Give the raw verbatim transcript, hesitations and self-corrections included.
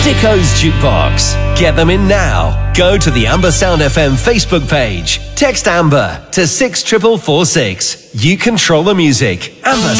Dicko's Jukebox. Get them in now. Go to the Amber Sound F M Facebook page. Text Amber to six four four four six. You control the music. Amber